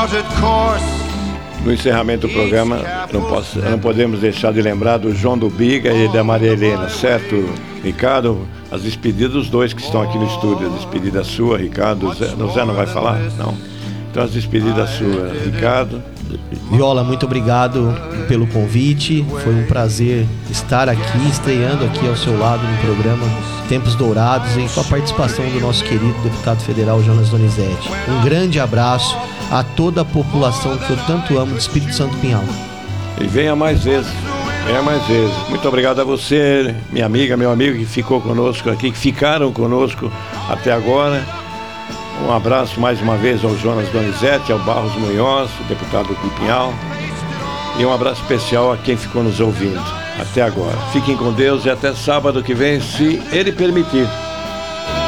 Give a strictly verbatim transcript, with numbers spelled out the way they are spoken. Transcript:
charted course. No encerramento do programa, não, posso, não podemos deixar de lembrar do João do Biga e da Maria Helena, certo, Ricardo? As despedidas dos dois que estão aqui no estúdio, a despedida sua, Ricardo. O Zé, o Zé não vai falar? Não. Então as despedidas suas, Ricardo. Viola, muito obrigado pelo convite. Foi um prazer estar aqui, estreando aqui ao seu lado no programa Tempos Dourados, em com a participação do nosso querido deputado federal Jonas Donizete. Um grande abraço a toda a população que eu tanto amo de Espírito Santo Pinhal. E venha mais vezes, venha mais vezes. Muito obrigado a você, minha amiga, meu amigo que ficou conosco aqui, que ficaram conosco até agora. Um abraço mais uma vez ao Jonas Donizete, ao Barros Munhoz, o deputado do Pinhal. E um abraço especial a quem ficou nos ouvindo até agora. Fiquem com Deus e até sábado que vem, se Ele permitir.